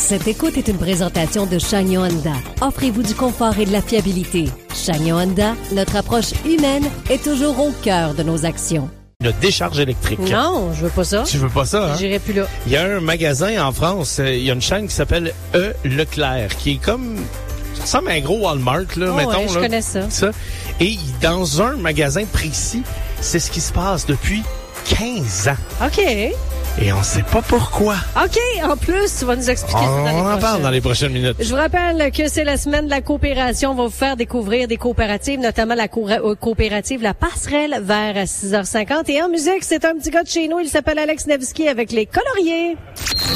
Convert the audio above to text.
Cette écoute est une présentation de Chagnon Honda. Offrez-vous du confort et de la fiabilité. Chagnon Honda, notre approche humaine est toujours au cœur de nos actions. Une décharge électrique. Non, je veux pas ça. Tu veux pas ça, hein? J'irai plus là. Il y a un magasin en France, il y a une chaîne qui s'appelle E. Leclerc, qui est comme... Ça ressemble à un gros Walmart, là, mettons. Ouais, je connais ça. Et dans un magasin précis, c'est ce qui se passe depuis 15 ans. OK. Et on sait pas pourquoi. OK, en plus, tu vas nous expliquer ça dans les On en parle dans les prochaines minutes. Je vous rappelle que c'est la semaine de la coopération. On va vous faire découvrir des coopératives, notamment la coopérative La Passerelle vers 6h50. Et en musique, c'est un petit gars de chez nous. Il s'appelle Alex Nevsky avec les Coloriers.